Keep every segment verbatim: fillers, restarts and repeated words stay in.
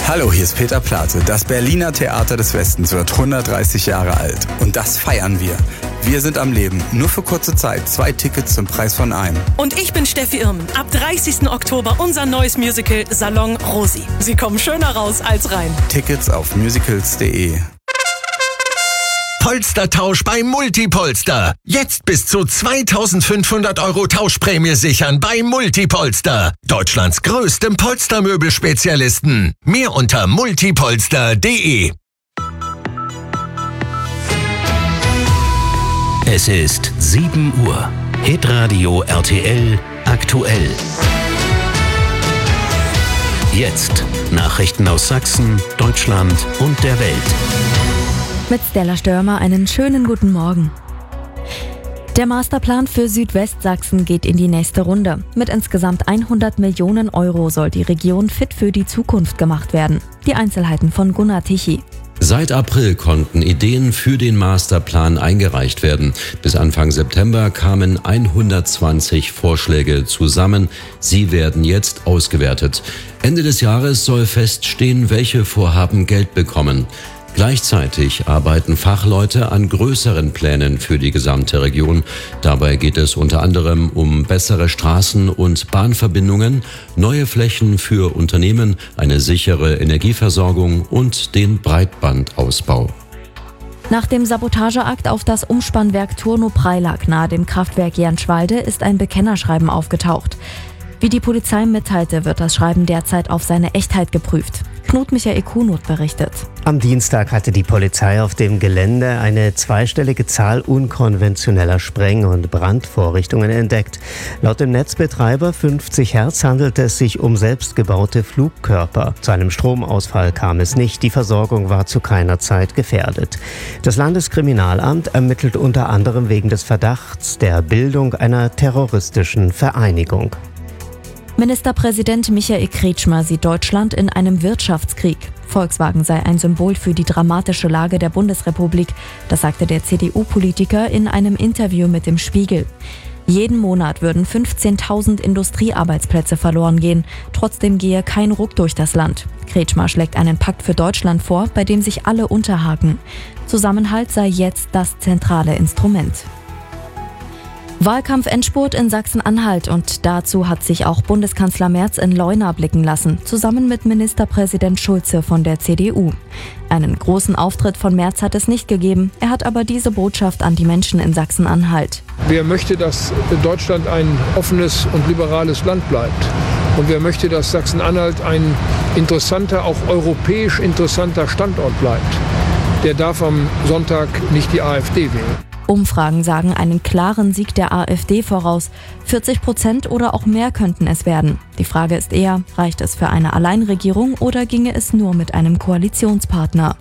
Hallo, hier ist Peter Plate. Das Berliner Theater des Westens wird hundertdreißig Jahre alt. Und das feiern wir. Wir sind am Leben. Nur für kurze Zeit. Zwei Tickets zum Preis von einem. Und ich bin Steffi Irmen. Ab dreißigsten Oktober unser neues Musical Salon Rosi. Sie kommen schöner raus als rein. Tickets auf musicals punkt de. Polstertausch bei Multipolster. Jetzt bis zu zweitausendfünfhundert Euro Tauschprämie sichern bei Multipolster. Deutschlands größtem Polstermöbelspezialisten. Mehr unter multipolster punkt de. Es ist sieben Uhr. Hitradio R T L aktuell. Jetzt Nachrichten aus Sachsen, Deutschland und der Welt. Mit Stella Störmer einen schönen guten Morgen. Der Masterplan für Südwestsachsen geht in die nächste Runde. Mit insgesamt hundert Millionen Euro soll die Region fit für die Zukunft gemacht werden. Die Einzelheiten von Gunnar Tichy. Seit April konnten Ideen für den Masterplan eingereicht werden. Bis Anfang September kamen hundertzwanzig Vorschläge zusammen. Sie werden jetzt ausgewertet. Ende des Jahres soll feststehen, welche Vorhaben Geld bekommen. Gleichzeitig arbeiten Fachleute an größeren Plänen für die gesamte Region. Dabei geht es unter anderem um bessere Straßen- und Bahnverbindungen, neue Flächen für Unternehmen, eine sichere Energieversorgung und den Breitbandausbau. Nach dem Sabotageakt auf das Umspannwerk Turno-Preilack nahe dem Kraftwerk Jernschwalde ist ein Bekennerschreiben aufgetaucht. Wie die Polizei mitteilte, wird das Schreiben derzeit auf seine Echtheit geprüft. Knut Michael Kuhnert berichtet. Am Dienstag hatte die Polizei auf dem Gelände eine zweistellige Zahl unkonventioneller Spreng- und Brandvorrichtungen entdeckt. Laut dem Netzbetreiber fünfzig Hertz handelte es sich um selbstgebaute Flugkörper. Zu einem Stromausfall kam es nicht. Die Versorgung war zu keiner Zeit gefährdet. Das Landeskriminalamt ermittelt unter anderem wegen des Verdachts der Bildung einer terroristischen Vereinigung. Ministerpräsident Michael Kretschmer sieht Deutschland in einem Wirtschaftskrieg. Volkswagen sei ein Symbol für die dramatische Lage der Bundesrepublik. Das sagte der C D U-Politiker in einem Interview mit dem Spiegel. Jeden Monat würden fünfzehntausend Industriearbeitsplätze verloren gehen. Trotzdem gehe kein Ruck durch das Land. Kretschmer schlägt einen Pakt für Deutschland vor, bei dem sich alle unterhaken. Zusammenhalt sei jetzt das zentrale Instrument. Wahlkampf-Endspurt in Sachsen-Anhalt und dazu hat sich auch Bundeskanzler Merz in Leuna blicken lassen, zusammen mit Ministerpräsident Schulze von der C D U. Einen großen Auftritt von Merz hat es nicht gegeben, er hat aber diese Botschaft an die Menschen in Sachsen-Anhalt. Wer möchte, dass Deutschland ein offenes und liberales Land bleibt? Und wer möchte, dass Sachsen-Anhalt ein interessanter, auch europäisch interessanter Standort bleibt? Der darf am Sonntag nicht die AfD wählen. Umfragen sagen einen klaren Sieg der AfD voraus. vierzig Prozent oder auch mehr könnten es werden. Die Frage ist eher, reicht es für eine Alleinregierung oder ginge es nur mit einem Koalitionspartner?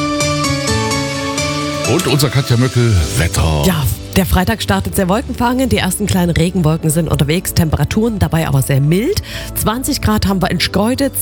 Und unser Katja Möckel, Wetter. Ja, der Freitag startet sehr wolkenverhangen. Die ersten kleinen Regenwolken sind unterwegs, Temperaturen dabei aber sehr mild. zwanzig Grad haben wir in Schkeuditz.